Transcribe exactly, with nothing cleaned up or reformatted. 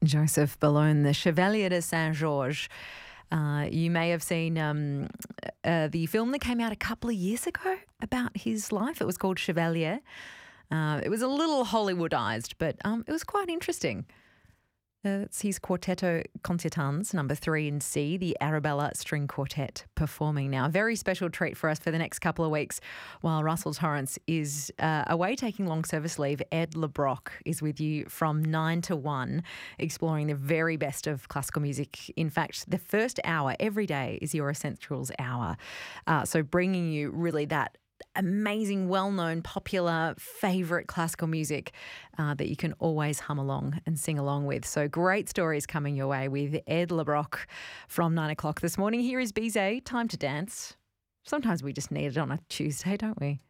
Joseph Ballone, the Chevalier de Saint-Georges. Uh, you may have seen um, uh, the film that came out a couple of years ago about his life. It was called Chevalier. Uh, it was a little Hollywoodized, but um, it was quite interesting. Uh, it's his Quartetto Concertans, number three in C, the Arabella String Quartet performing now. A very special treat for us for the next couple of weeks while Russell Torrance is uh, away taking long service leave. Ed LeBrock is with you from nine to one, exploring the very best of classical music. In fact, the first hour every day is your Essentials hour. Uh, so bringing you really that amazing, well-known, popular, favourite classical music uh, that you can always hum along and sing along with. So great stories coming your way with Ed LeBrock from nine o'clock this morning. Here is Bizet, Time to Dance. Sometimes we just need it on a Tuesday, don't we?